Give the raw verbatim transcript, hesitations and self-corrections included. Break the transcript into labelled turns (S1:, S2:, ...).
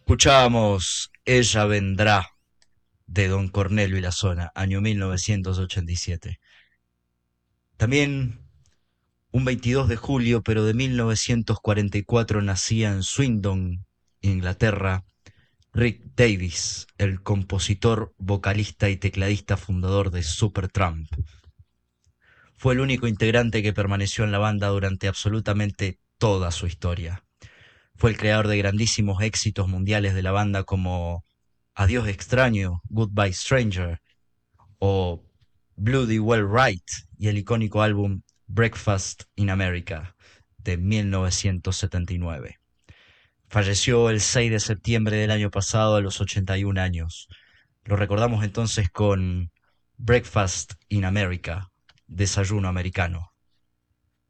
S1: Escuchábamos Ella vendrá de Don Cornelio y la Zona, año mil novecientos ochenta y siete. También un veintidós de julio, pero de mil novecientos cuarenta y cuatro, nacía en Swindon, Inglaterra, Rick Davies, el compositor, vocalista y tecladista fundador de Supertramp. Fue el único integrante que permaneció en la banda durante absolutamente toda su historia. Fue el creador de grandísimos éxitos mundiales de la banda como Adiós extraño, Goodbye Stranger o Bloody Well Right y el icónico álbum Breakfast in America de mil novecientos setenta y nueve. Falleció el seis de septiembre del año pasado a los ochenta y un años. Lo recordamos entonces con Breakfast in America, Desayuno Americano.